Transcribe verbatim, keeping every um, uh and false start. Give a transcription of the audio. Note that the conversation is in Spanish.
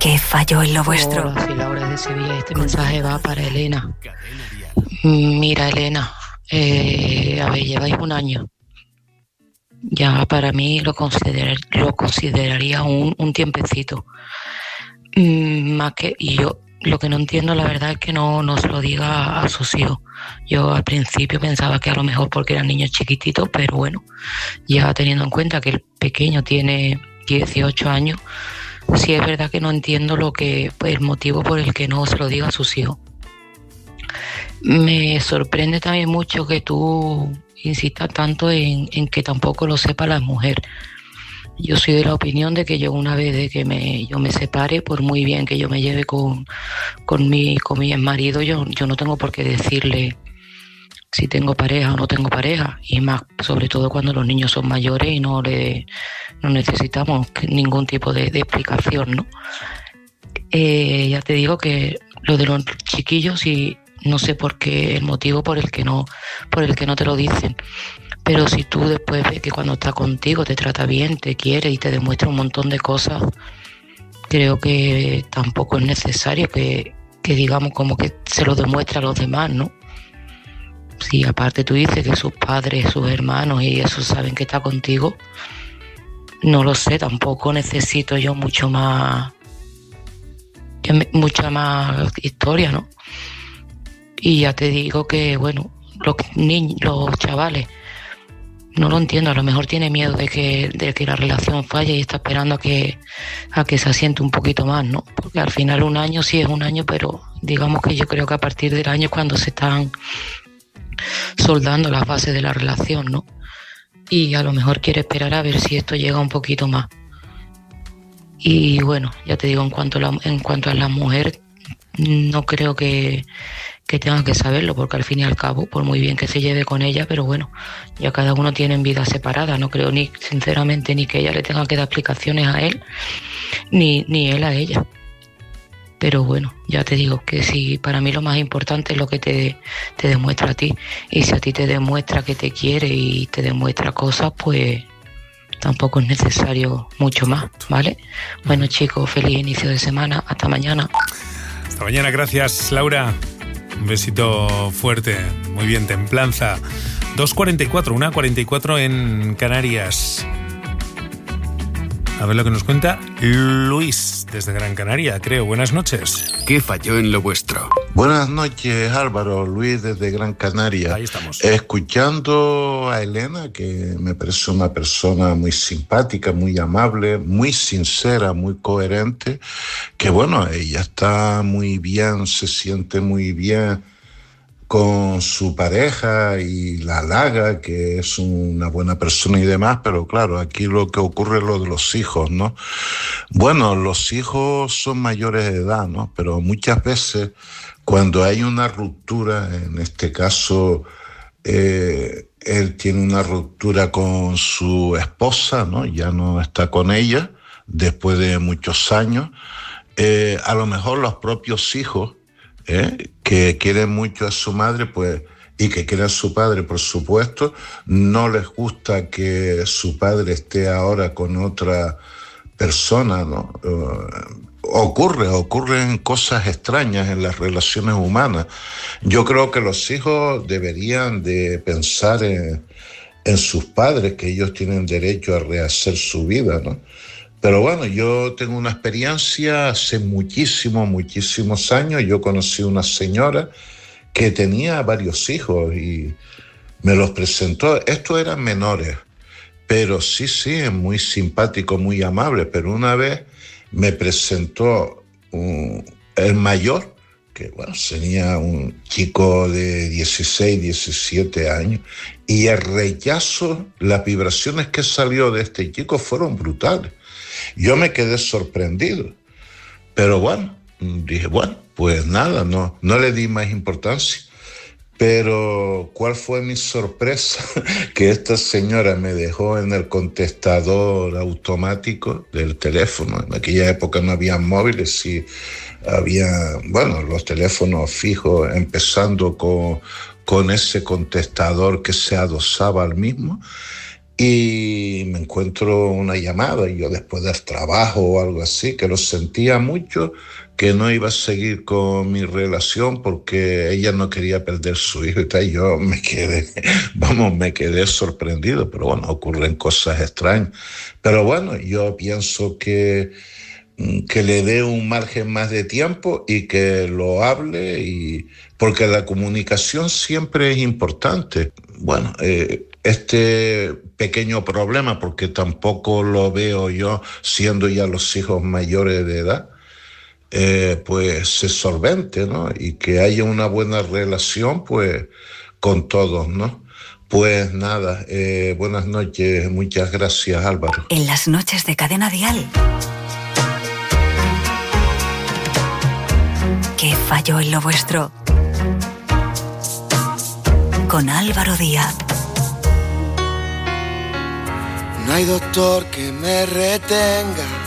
¿Qué falló en lo vuestro? Hola, soy Laura de Sevilla. Este mensaje va para Elena. Mira, Elena, eh, a ver, lleváis un año. Ya para mí lo, considerar, lo consideraría un, un tiempecito. Mm, más que, y yo lo que no entiendo, la verdad, es que no, no se lo diga a sus hijos. Yo al principio pensaba que a lo mejor porque eran niños chiquititos, pero bueno, ya teniendo en cuenta que el pequeño tiene dieciocho años, sí es verdad que no entiendo lo que, pues, el motivo por el que no se lo diga a sus hijos. Me sorprende también mucho que tú insistas tanto en, en que tampoco lo sepa la mujer. Yo soy de la opinión de que yo una vez de que me, yo me separe, por muy bien que yo me lleve con, con mi, con mi marido, yo, yo no tengo por qué decirle si tengo pareja o no tengo pareja, y más sobre todo cuando los niños son mayores y no le no necesitamos ningún tipo de, de explicación, ¿no? Eh, ya te digo que lo de los chiquillos, y no sé por qué, el motivo por el que no por el que no te lo dicen, pero si tú después ves que cuando está contigo te trata bien, te quiere y te demuestra un montón de cosas, creo que tampoco es necesario que, que digamos como que se lo demuestre a los demás, ¿no? Si aparte tú dices que sus padres, sus hermanos y eso saben que está contigo, no lo sé, tampoco necesito yo mucho más, mucha más historia, ¿no? Y ya te digo que, bueno, los niños, los chavales, no lo entiendo, a lo mejor tiene miedo de que, de que la relación falle y está esperando a que, a que se asiente un poquito más, ¿no? Porque al final un año sí es un año, pero digamos que yo creo que a partir del año es cuando se están soldando las bases de la relación, ¿no? Y a lo mejor quiere esperar a ver si esto llega un poquito más. Y bueno, ya te digo, en cuanto a la, en cuanto a la mujer, no creo que, que tengan que saberlo, porque al fin y al cabo, por muy bien que se lleve con ella, pero bueno, ya cada uno tiene vida separada. No creo ni, sinceramente, ni que ella le tenga que dar explicaciones a él, ni, ni él a ella. Pero bueno, ya te digo que si para mí lo más importante es lo que te, te demuestra a ti. Y si a ti te demuestra que te quiere y te demuestra cosas, pues tampoco es necesario mucho más, ¿vale? Bueno, chicos, feliz inicio de semana. Hasta mañana. Hasta mañana, gracias, Laura. Un besito fuerte. Muy bien, templanza. dos cuarenta y cuatro, una cuarenta y cuatro en Canarias. A ver lo que nos cuenta Luis, desde Gran Canaria, creo. Buenas noches. ¿Qué falló en lo vuestro? Buenas noches, Álvaro. Luis, desde Gran Canaria. Ahí estamos. Escuchando a Elena, que me parece una persona muy simpática, muy amable, muy sincera, muy coherente, que bueno, ella está muy bien, se siente muy bien con su pareja y la halaga, que es una buena persona y demás, pero claro, aquí lo que ocurre es lo de los hijos, ¿no? Bueno, los hijos son mayores de edad, ¿no? Pero muchas veces cuando hay una ruptura, en este caso eh, él tiene una ruptura con su esposa, ¿no? Ya no está con ella después de muchos años, eh, a lo mejor los propios hijos, ¿Eh? que quieren mucho a su madre, pues, y que quieren a su padre, por supuesto, no les gusta que su padre esté ahora con otra persona, ¿no? Uh, ocurre, ocurren cosas extrañas en las relaciones humanas. Yo creo que los hijos deberían de pensar en, en sus padres, que ellos tienen derecho a rehacer su vida, ¿no? Pero bueno, yo tengo una experiencia hace muchísimos, muchísimos años. Yo conocí una señora que tenía varios hijos y me los presentó. Estos eran menores, pero sí, sí, muy simpático, muy amable. Pero una vez me presentó un, el mayor, que bueno, tenía un chico de dieciséis, diecisiete años, y el rechazo, las vibraciones que salió de este chico fueron brutales. Yo me quedé sorprendido, pero bueno, dije, bueno, pues nada, no, no le di más importancia. Pero ¿cuál fue mi sorpresa? Que esta señora me dejó en el contestador automático del teléfono. En aquella época no había móviles y había, bueno, los teléfonos fijos, empezando con, con ese contestador que se adosaba al mismo. y me encuentro una llamada, y yo después del trabajo o algo así, que lo sentía mucho, que no iba a seguir con mi relación porque ella no quería perder su hijo y tal. Yo me quedé, vamos, me quedé sorprendido, pero bueno, ocurren cosas extrañas. Pero bueno, yo pienso que, que le dé un margen más de tiempo y que lo hable, y porque la comunicación siempre es importante. Bueno, eh, este pequeño problema, porque tampoco lo veo yo siendo ya los hijos mayores de edad, eh, pues se solvente, ¿no? Y que haya una buena relación, pues, con todos, ¿no? Pues nada, eh, buenas noches, muchas gracias, Álvaro. En las noches de Cadena Dial, ¿qué falló en lo vuestro? Con Álvaro Díaz. No hay doctor que me retenga,